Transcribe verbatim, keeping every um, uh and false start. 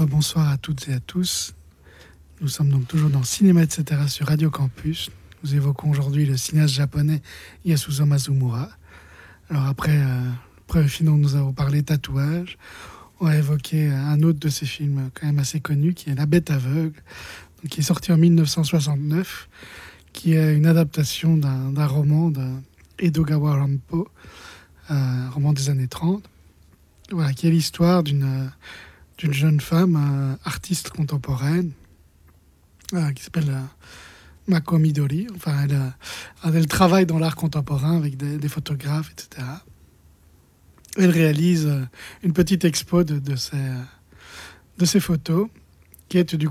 Rebonsoir à toutes et à tous. Nous sommes donc toujours dans Cinéma, et cetera sur Radio Campus. Nous évoquons aujourd'hui le cinéaste japonais Yasuzo Mazumura. Alors après euh, le premier film dont nous avons parlé, Tatouage, on va évoquer un autre de ses films quand même assez connu, qui est La Bête aveugle, donc, qui est sorti en dix-neuf cent soixante-neuf, qui est une adaptation d'un, d'un roman de Edogawa Rampo, euh, un roman des années trente, voilà, qui est l'histoire d'une, d'une jeune femme, euh, artiste contemporaine, euh, qui s'appelle euh, Mako Midori. Enfin, elle, euh, elle travaille dans l'art contemporain avec des, des photographes, et cetera. Elle réalise euh, une petite expo de, de, ses, de ses photos, qui est du